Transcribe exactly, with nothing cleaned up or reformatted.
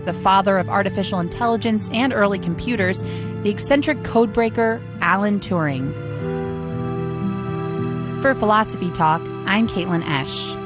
the father of artificial intelligence and early computers, the eccentric codebreaker Alan Turing. For Philosophy Talk, I'm Caitlin Esch.